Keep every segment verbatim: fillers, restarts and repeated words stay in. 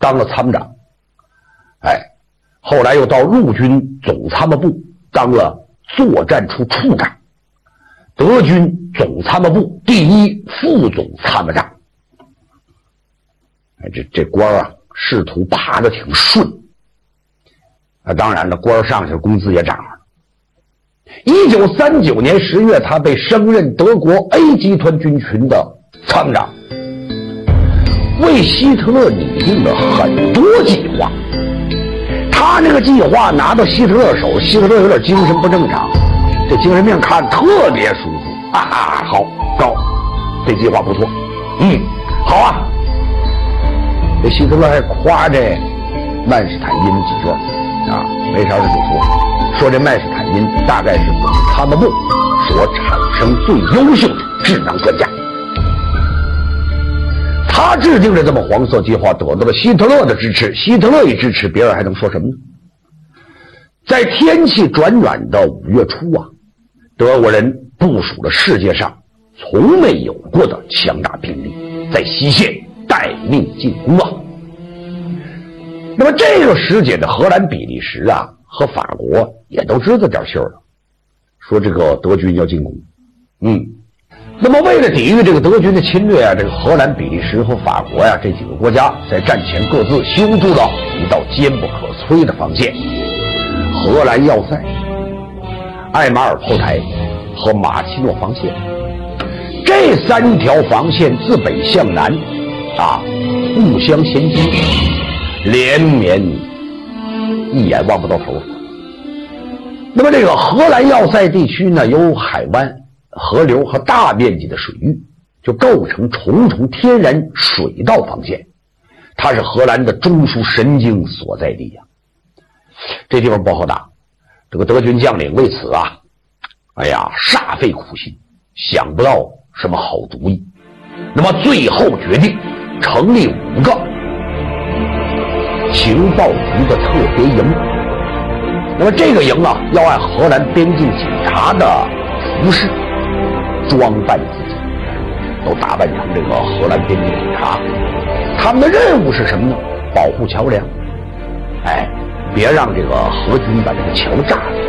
当了参谋长，哎，后来又到陆军总参谋部当了作战处处长，德军总参谋部第一副总参谋长。哎，这这官啊，仕途爬得挺顺。啊，当然了，官上去，工资也涨了。一九三九年十月，他被升任德国 A 集团军群的参谋长，为希特勒拟定了很多计划。他那个计划拿到希特勒手，希特勒有点精神不正常，这精神病看特别舒服啊！好，高，这计划不错，嗯，好啊。这希特勒还夸这曼施坦因几句啊，没啥事就说，说这曼施坦因大概是总参谋部所产生最优秀的智囊专家。他制定了这么黄色计划，得到了希特勒的支持。希特勒一支持，别人还能说什么呢？在天气转暖的五月初啊，德国人部署了世界上从没有过的强大兵力，在西线待命进攻啊。那么这个时节的荷兰、比利时啊和法国也都知道点信儿了，说这个德军要进攻。嗯，那么为了抵御这个德军的侵略啊，这个荷兰、比利时和法国呀、啊、这几个国家在战前各自修筑了一道坚不可摧的防线：荷兰要塞、艾马尔炮台和马奇诺防线。这三条防线自北向南啊，互相衔接，连绵一眼望不到头。那么这个荷兰要塞地区呢，有海湾、河流和大面积的水域，就构成重重天然水道防线，它是荷兰的中枢神经所在地呀、啊。这地方不好打，这个德军将领为此啊，哎呀，煞费苦心，想不到什么好主意。那么最后决定成立五个情报局的特别营。那么这个营啊，要按荷兰边境警察的服饰装扮自己，都打扮成这个荷兰边境警察。他们的任务是什么呢？保护桥梁，哎，别让这个荷军把这个桥炸了，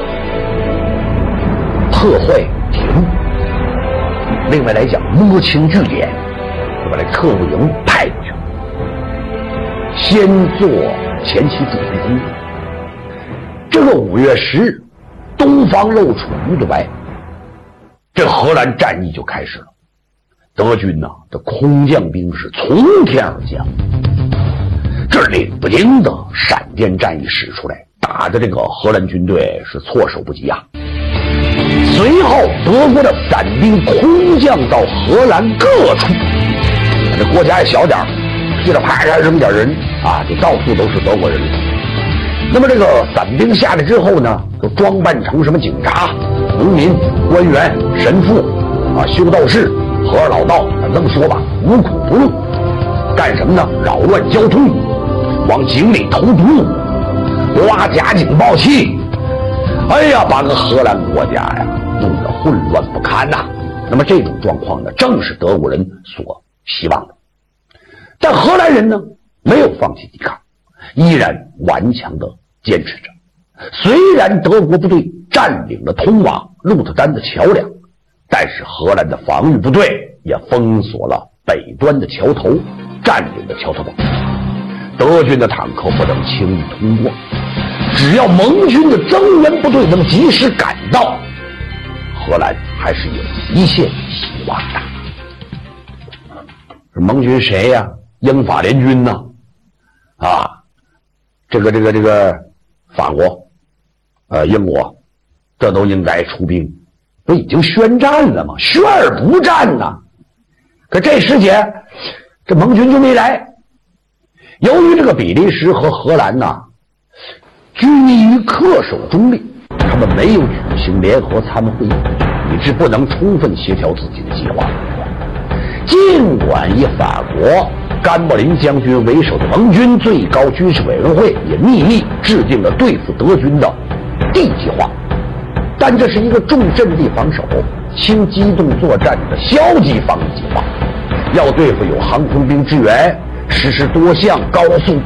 破坏铁路。另外来讲，摸清据点，就把这特务营派过去，先做前期准备工作。这个五月十日，东方露出鱼肚白，这荷兰战役就开始了。德军呐、啊，这空降兵是从天而降，这领不丁的闪电战役使出来，打的这个荷兰军队是措手不及啊。随后，德国的伞兵空降到荷兰各处，这国家也小点儿，噼里啪啦这么点人啊，就到处都是德国人。那么这个伞兵下来之后呢，就装扮成什么警察、农民、官员、神父啊、修道士、和尚老道，这么说吧，无苦不入。干什么呢？扰乱交通，往井里投毒，挖假警报器。哎呀，把个荷兰国家呀弄得混乱不堪呐、啊。那么这种状况呢，正是德国人所希望的。但荷兰人呢，没有放弃抵抗，依然顽强地坚持着。虽然德国部队占领了通往鹿特丹的桥梁，但是荷兰的防御部队也封锁了北端的桥头，占领了桥头堡。德军的坦克不能轻易通过，只要盟军的增援部队能及时赶到，荷兰还是有一线希望的。盟军谁呀、啊？英法联军呢？啊，这个这个这个法国、呃英国，这都应该出兵，不已经宣战了吗？宣而不战呐！可这时节，这盟军就没来。由于这个比利时和荷兰呐，拘泥于恪守中立，他们没有举行联合参谋会议，以致不能充分协调自己的计划。尽管以法国甘柏林将军为首的盟军最高军事委员会也秘密制定了对付德军的 D 计划，但这是一个重阵地防守、轻机动作战的消极防御计划，要对付有航空兵支援，实施多项高速